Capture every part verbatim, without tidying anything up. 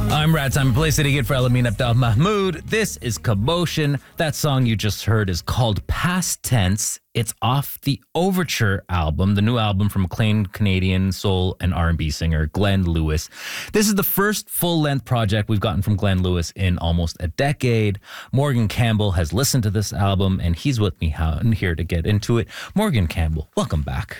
I'm Rat Time, a place to get for Alamin Abdel Mahmoud. This is Commotion. That song you just heard is called Past Tense. It's off the Overture album, the new album from acclaimed Canadian soul and R and B singer Glenn Lewis. This is the first full-length project we've gotten from Glenn Lewis in almost a decade. Morgan Campbell has listened to this album, and he's with me here to get into it. Morgan Campbell, welcome back.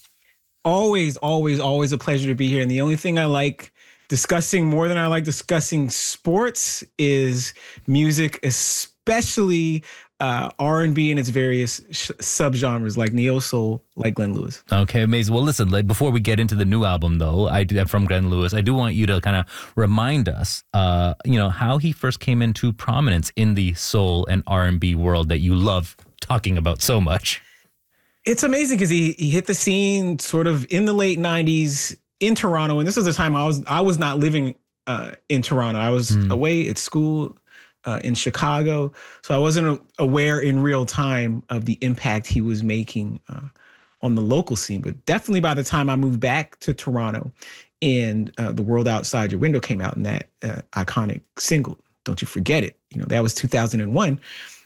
Always, always, always a pleasure to be here. And the only thing I like discussing more than I like discussing sports is music, especially uh, R and B and its various sh- subgenres like neo soul, like Glenn Lewis. Okay, amazing. Well, listen, like before we get into the new album, though, I do, from Glenn Lewis, I do want you to kind of remind us, uh, you know, how he first came into prominence in the soul and R and B world that you love talking about so much. It's amazing because he he hit the scene sort of in the late nineties in Toronto, and this was the time I was I was not living uh, in Toronto. I was mm. away at school uh, in Chicago, so I wasn't aware in real time of the impact he was making uh, on the local scene. But definitely by the time I moved back to Toronto, and uh, The World Outside Your Window came out, in that uh, iconic single, "Don't You Forget It." You know, that was two thousand one,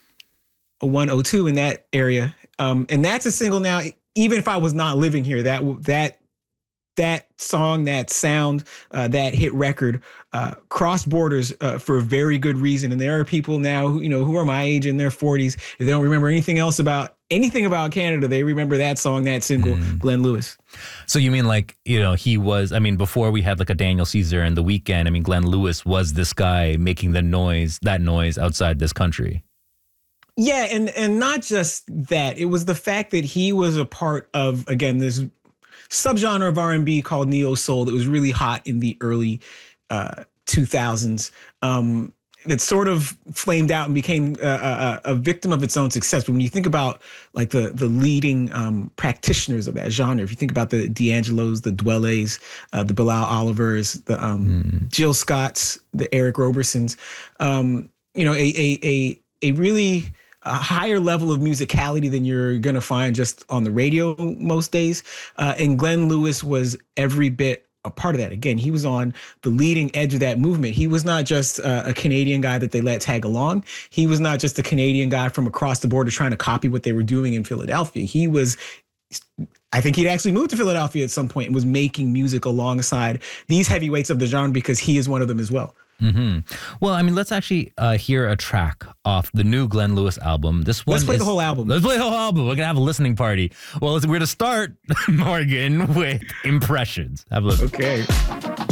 one oh two in that area, um, and that's a single now. Even if I was not living here, that that. That song, that sound, uh, that hit record uh, crossed borders uh, for a very good reason. And there are people now who, you know, who are my age in their forties. If they don't remember anything else about anything about Canada, they remember that song, that single, mm. Glenn Lewis. So you mean like, you know, he was, I mean, before we had like a Daniel Caesar and The Weeknd, I mean, Glenn Lewis was this guy making the noise, that noise outside this country. Yeah. And, and not just that, it was the fact that he was a part of, again, this subgenre of R and B called neo soul that was really hot in the early uh, two thousands. Um, that sort of flamed out and became a, a, a victim of its own success. But when you think about like the the leading um, practitioners of that genre, if you think about the D'Angelos, the Dwellés, uh, the Bilal Olivers, the um, mm. Jill Scotts, the Eric Robersons, um, you know, a a a a really a higher level of musicality than you're going to find just on the radio most days. Uh, and Glenn Lewis was every bit a part of that. Again, he was on the leading edge of that movement. He was not just uh, a Canadian guy that they let tag along. He was not just a Canadian guy from across the border trying to copy what they were doing in Philadelphia. He was, I think he'd actually moved to Philadelphia at some point and was making music alongside these heavyweights of the genre because he is one of them as well. Mm-hmm. Well, I mean, let's actually uh, hear a track off the new Glenn Lewis album. This one Let's play is, the whole album. Let's play the whole album. We're going to have a listening party. Well, we're going to start, Morgan, with Impressions. Have a look. Okay.